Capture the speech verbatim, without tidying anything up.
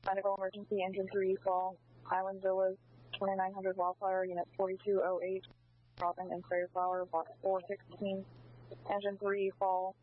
Medical emergency, engine three, fall. Highland Villas, twenty-nine hundred Wildflower, unit forty-two oh eight, Robin and Fairflower, box four sixteen. Engine three, fall.